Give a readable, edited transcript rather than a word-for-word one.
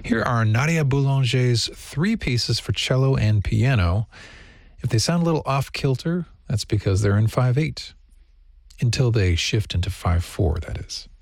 Here are Nadia Boulanger's three pieces for cello and piano. If they sound a little off-kilter, that's because they're in 5/8. Until they shift into 5/4, that is.